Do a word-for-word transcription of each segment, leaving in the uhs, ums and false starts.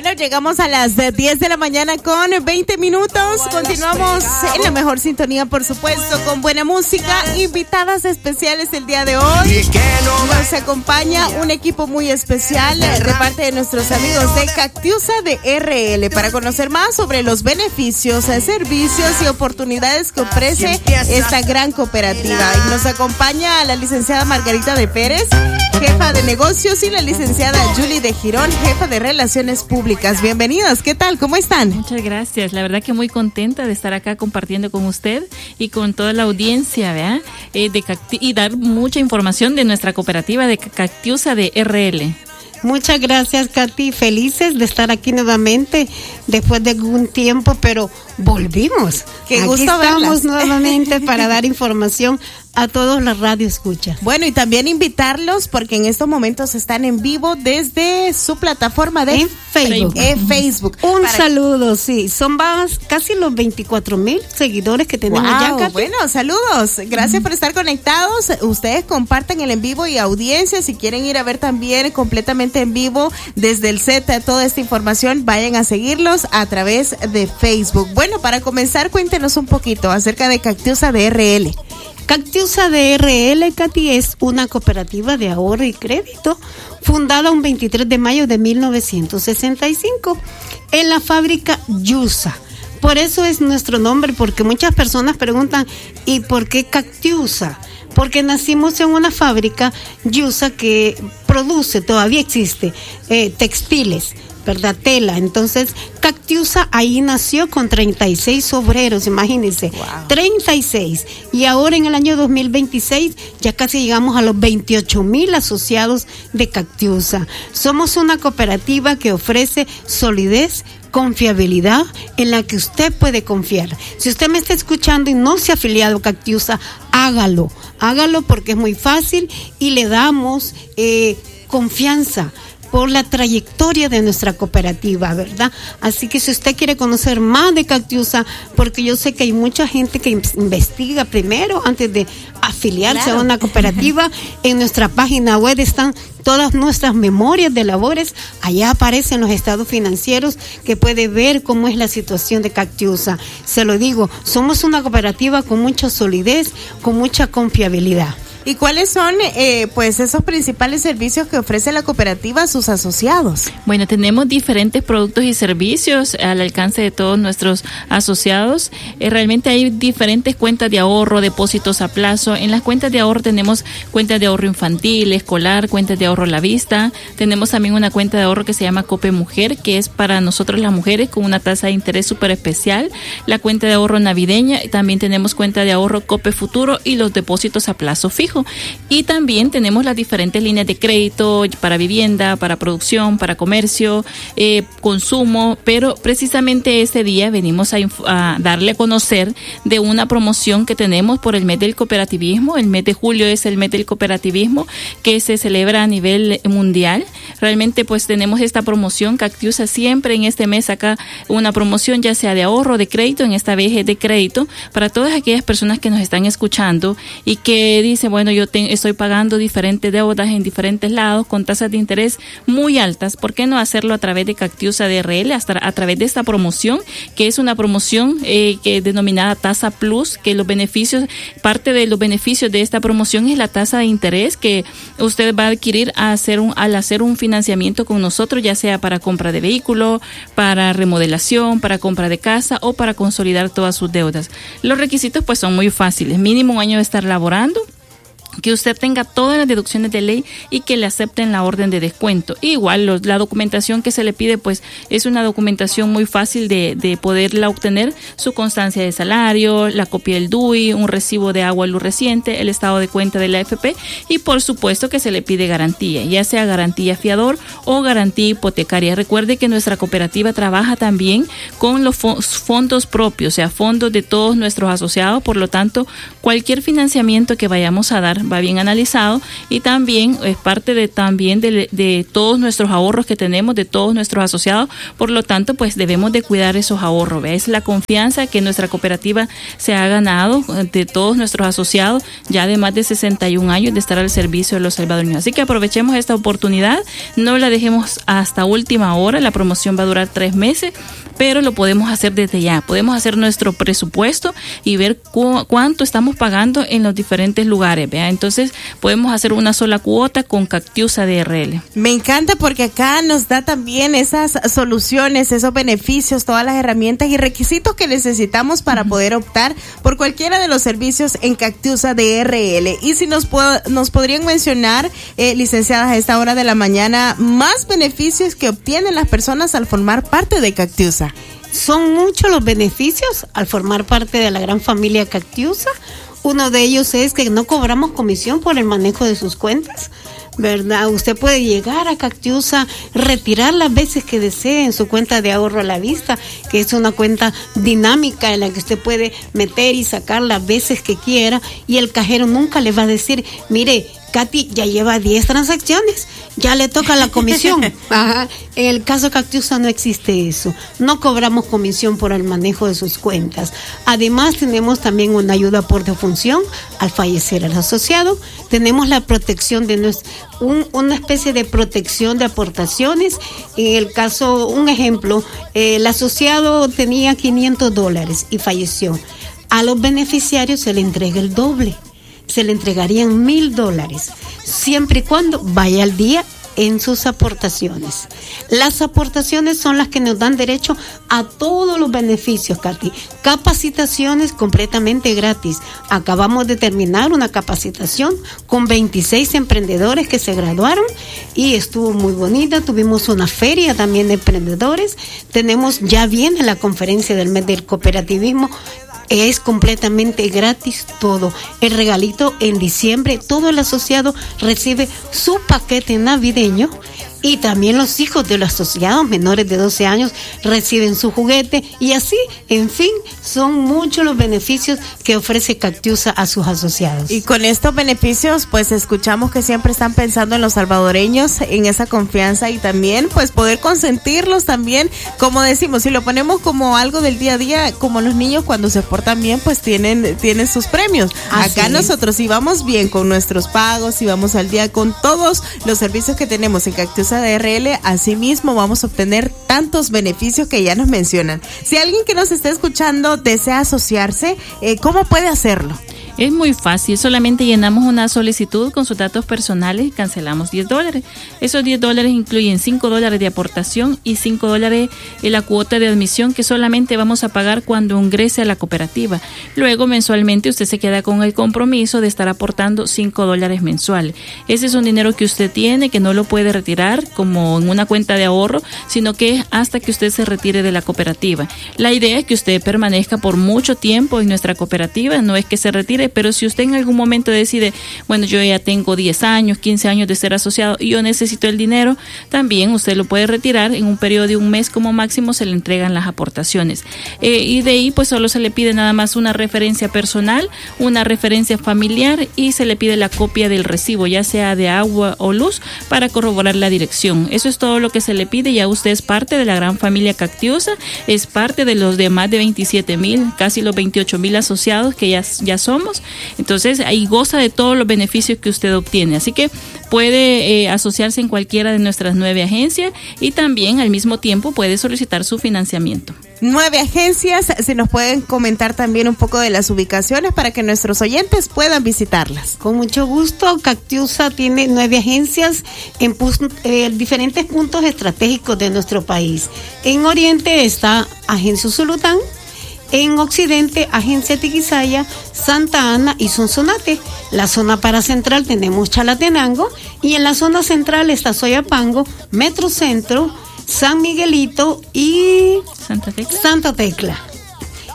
Bueno, llegamos a las diez de la mañana con veinte minutos. Continuamos en la mejor sintonía, por supuesto, con buena música, invitadas especiales el día de hoy. Nos acompaña un equipo muy especial de parte de nuestros amigos de Cactiusa de R L para conocer más sobre los beneficios, servicios y oportunidades que ofrece esta gran cooperativa. Y nos acompaña la licenciada Margarita de Pérez, jefa de negocios, y la licenciada Julie de Girón, jefa de relaciones públicas. Bienvenidos, ¿qué tal? ¿Cómo están? Muchas gracias, la verdad que muy contenta de estar acá compartiendo con usted y con toda la audiencia, ¿verdad? Eh, de Cacti- y dar mucha información de nuestra cooperativa de Cactiusa de R L. Muchas gracias, Katy. Felices de estar aquí nuevamente después de algún tiempo, pero volvimos. Qué aquí gusto estamos verlas. nuevamente para dar información a todos los radioescuchas. Bueno, y también invitarlos porque en estos momentos están en vivo desde su plataforma de en Facebook. En Facebook. Un Para... saludo, sí. Son más, casi los veinticuatro mil seguidores que tenemos wow, ya, Katy. Bueno, saludos. Gracias mm. por estar conectados. Ustedes compartan el en vivo y audiencia. Si quieren ir a ver también completamente en vivo desde el set toda esta información, vayan a seguirlos a través de Facebook. Bueno, para comenzar, cuéntenos un poquito acerca de Cactiusa de R L. Cactiusa de R L, Katy, es una cooperativa de ahorro y crédito fundada un veintitrés de mayo de mil novecientos sesenta y cinco en la fábrica Yusa. Por eso es nuestro nombre, porque muchas personas preguntan, ¿y por qué Cactiusa? Porque nacimos en una fábrica Yusa que produce, todavía existe, eh, textiles, ¿verdad? Tela. Entonces, Cactiusa ahí nació con treinta y seis obreros, imagínense, wow. treinta y seis. Y ahora en el año dos mil veintiséis ya casi llegamos a los veintiocho mil asociados de Cactiusa. Somos una cooperativa que ofrece solidez, confiabilidad, en la que usted puede confiar. Si usted me está escuchando y no se ha afiliado a Cactiusa, hágalo, hágalo porque es muy fácil y le damos eh, confianza por la trayectoria de nuestra cooperativa, ¿verdad? Así que si usted quiere conocer más de Cactiusa, porque yo sé que hay mucha gente que investiga primero antes de afiliarse claro. a una cooperativa, en nuestra página web están todas nuestras memorias de labores, allá aparecen los estados financieros que puede ver cómo es la situación de Cactiusa. Se lo digo, somos una cooperativa con mucha solidez, con mucha confiabilidad. ¿Y cuáles son eh, pues esos principales servicios que ofrece la cooperativa a sus asociados? Bueno, tenemos diferentes productos y servicios al alcance de todos nuestros asociados. Eh, realmente hay diferentes cuentas de ahorro, depósitos a plazo. En las cuentas de ahorro tenemos cuentas de ahorro infantil, escolar, cuentas de ahorro a la vista. Tenemos también una cuenta de ahorro que se llama Cope Mujer, que es para nosotros las mujeres con una tasa de interés súper especial. La cuenta de ahorro navideña, también tenemos cuenta de ahorro Cope Futuro y los depósitos a plazo fijo. Y también tenemos las diferentes líneas de crédito para vivienda, para producción, para comercio, eh, consumo, pero precisamente este día venimos a, inf- a darle a conocer de una promoción que tenemos por el mes del cooperativismo. El mes de julio es el mes del cooperativismo que se celebra a nivel mundial. Realmente pues tenemos esta promoción. Cactiusa siempre en este mes saca una promoción ya sea de ahorro, de crédito, en esta vez es de crédito, para todas aquellas personas que nos están escuchando y que dicen, bueno, yo te, estoy pagando diferentes deudas en diferentes lados con tasas de interés muy altas. ¿Por qué no hacerlo a través de Cactiusa de R L, hasta a través de esta promoción, que es una promoción eh, que es denominada tasa plus, que los beneficios, parte de los beneficios de esta promoción es la tasa de interés que usted va a adquirir a hacer un, al hacer un financiamiento con nosotros, ya sea para compra de vehículo, para remodelación, para compra de casa o para consolidar todas sus deudas. Los requisitos pues son muy fáciles, mínimo un año de estar laborando, que usted tenga todas las deducciones de ley y que le acepten la orden de descuento. Igual los, la documentación que se le pide pues es una documentación muy fácil de, de poderla obtener, su constancia de salario, la copia del D U I, un recibo de agua luz reciente, el estado de cuenta de la A F P y por supuesto que se le pide garantía, ya sea garantía fiador o garantía hipotecaria. Recuerde que nuestra cooperativa trabaja también con los fondos propios, o sea, fondos de todos nuestros asociados, por lo tanto, cualquier financiamiento que vayamos a dar va bien analizado, y también es parte de también de, de todos nuestros ahorros que tenemos, de todos nuestros asociados. Por lo tanto, pues debemos de cuidar esos ahorros. ¿Ve? Es la confianza que nuestra cooperativa se ha ganado de todos nuestros asociados, ya de más de sesenta y un años de estar al servicio de los salvadoreños. Así que aprovechemos esta oportunidad, no la dejemos hasta última hora. La promoción va a durar tres meses, pero lo podemos hacer desde ya. Podemos hacer nuestro presupuesto y ver cu- cuánto estamos pagando en los diferentes lugares. ¿Vea? Entonces podemos hacer una sola cuota con Cactiusa D R L. Me encanta porque acá nos da también esas soluciones, esos beneficios, todas las herramientas y requisitos que necesitamos para poder optar por cualquiera de los servicios en Cactiusa D R L. Y si nos, puedo, nos podrían mencionar, eh, licenciadas, a esta hora de la mañana, más beneficios que obtienen las personas al formar parte de Cactiusa. Son muchos los beneficios al formar parte de la gran familia Cactiusa. Uno de ellos es que no cobramos comisión por el manejo de sus cuentas, ¿verdad? Usted puede llegar a Cactiusa, retirar las veces que desee en su cuenta de ahorro a la vista, que es una cuenta dinámica en la que usted puede meter y sacar las veces que quiera, y el cajero nunca le va a decir, mire, Katy ya lleva diez transacciones, ya le toca la comisión. Ajá. En el caso de Cactiusa no existe eso. No cobramos comisión por el manejo de sus cuentas. Además, tenemos también una ayuda por defunción al fallecer el asociado. Tenemos la protección de nuestro, un, una especie de protección de aportaciones. En el caso, un ejemplo, eh, el asociado tenía quinientos dólares y falleció. A los beneficiarios se le entrega el doble. Se le entregarían mil dólares, siempre y cuando vaya al día en sus aportaciones. Las aportaciones son las que nos dan derecho a todos los beneficios, Katy. Capacitaciones completamente gratis. Acabamos de terminar una capacitación con veintiséis emprendedores que se graduaron y estuvo muy bonita. Tuvimos una feria también de emprendedores. Tenemos, ya viene la conferencia del mes del cooperativismo. Es completamente gratis todo. El regalito en diciembre, todo el asociado recibe su paquete navideño, y también los hijos de los asociados menores de doce años reciben su juguete, y así, en fin, son muchos los beneficios que ofrece Cactiusa a sus asociados. Y con estos beneficios, pues escuchamos que siempre están pensando en los salvadoreños, en esa confianza, y también pues poder consentirlos también, como decimos, si lo ponemos como algo del día a día, como los niños cuando se portan bien, pues tienen, tienen sus premios. Así Acá es. Nosotros, si vamos bien con nuestros pagos, si vamos al día con todos los servicios que tenemos en Cactiusa D R L, así mismo vamos a obtener tantos beneficios que ya nos mencionan. Si alguien que nos está escuchando desea asociarse, eh, ¿cómo puede hacerlo? Es muy fácil, solamente llenamos una solicitud con sus datos personales y cancelamos diez dólares. Esos diez dólares incluyen cinco dólares de aportación y cinco dólares en la cuota de admisión que solamente vamos a pagar cuando ingrese a la cooperativa. Luego, mensualmente, usted se queda con el compromiso de estar aportando cinco dólares mensuales. Ese es un dinero que usted tiene, que no lo puede retirar como en una cuenta de ahorro, sino que es hasta que usted se retire de la cooperativa. La idea es que usted permanezca por mucho tiempo en nuestra cooperativa, no es que se retire, pero si usted en algún momento decide, bueno, yo ya tengo diez años, quince años de ser asociado y yo necesito el dinero, también usted lo puede retirar. En un periodo de un mes como máximo se le entregan las aportaciones. Eh, y de ahí pues solo se le pide nada más una referencia personal, una referencia familiar, y se le pide la copia del recibo, ya sea de agua o luz, para corroborar la dirección. Eso es todo lo que se le pide. Ya usted es parte de la gran familia Cactiusa, es parte de los de más de veintisiete mil, casi los veintiocho mil asociados que ya, ya somos. Entonces ahí goza de todos los beneficios que usted obtiene, así que puede eh, asociarse en cualquiera de nuestras nueve agencias, y también al mismo tiempo puede solicitar su financiamiento. Nueve agencias, si nos pueden comentar también un poco de las ubicaciones para que nuestros oyentes puedan visitarlas. Con mucho gusto. Cactiusa tiene nueve agencias en eh, diferentes puntos estratégicos de nuestro país. En Oriente está Agencia Usulután, en Occidente, Agencia Tiquisaya, Santa Ana y Sonsonate. La zona paracentral tenemos Chalatenango, y en la zona central está Soyapango, Metrocentro, San Miguelito y Santa Tecla. Santa Tecla.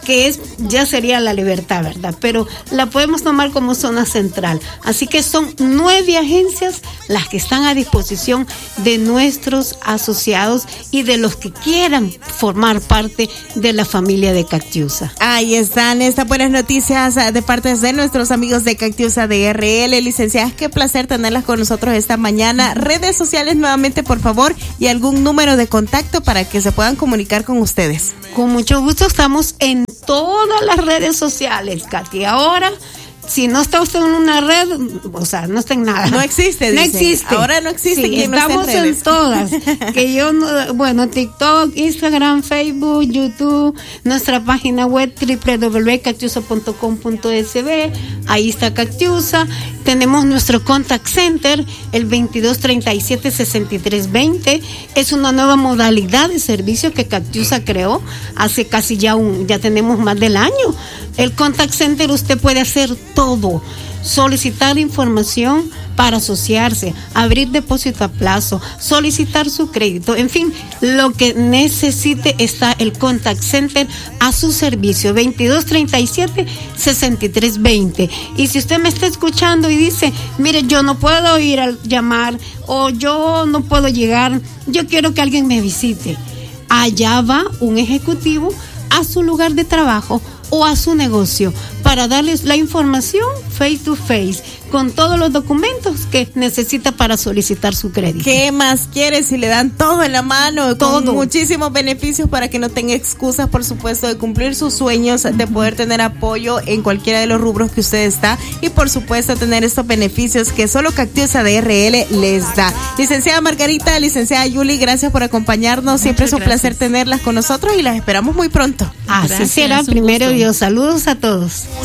que es ya sería La Libertad, ¿verdad? Pero la podemos tomar como zona central. Así que son nueve agencias las que están a disposición de nuestros asociados y de los que quieran formar parte de la familia de Cactiusa. Ahí están estas buenas noticias de parte de nuestros amigos de Cactiusa de R L. Licenciadas, qué placer tenerlas con nosotros esta mañana. Redes sociales nuevamente, por favor, y algún número de contacto para que se puedan comunicar con ustedes. Con mucho gusto, estamos en todas las redes sociales, Katy. Ahora, si no está usted en una red, o sea, no está en nada. No existe, no dice. Existe. Ahora no existe. Sí, quien estamos no esté en, en todas. Que yo, no, bueno, TikTok, Instagram, Facebook, YouTube, nuestra página web doble u doble u doble u punto cactiusa punto com punto s b. Ahí está Cactiusa. Tenemos nuestro contact center, el veintidós treinta y siete sesenta y tres veinte. Es una nueva modalidad de servicio que Cactiusa creó hace casi ya un, ya tenemos más del año. El contact center usted puede hacer todo, solicitar información para asociarse, abrir depósito a plazo, solicitar su crédito, en fin, lo que necesite está el contact center a su servicio, veintidós treinta y siete sesenta y tres veinte. Y si usted me está escuchando y dice, mire, yo no puedo ir a llamar o yo no puedo llegar, yo quiero que alguien me visite, allá va un ejecutivo a su lugar de trabajo o a su negocio para darles la información face to face con todos los documentos que necesita para solicitar su crédito. ¿Qué más quiere si le dan todo en la mano? Todo. Con muchísimos beneficios para que no tenga excusas, por supuesto, de cumplir sus sueños, de poder tener apoyo en cualquiera de los rubros que usted está y, por supuesto, tener estos beneficios que solo Cactiusa de R L les da. Licenciada Margarita, licenciada Yuli, gracias por acompañarnos. Siempre es un placer tenerlas con nosotros y las esperamos muy pronto. Así será. Primero Dios. Saludos a todos.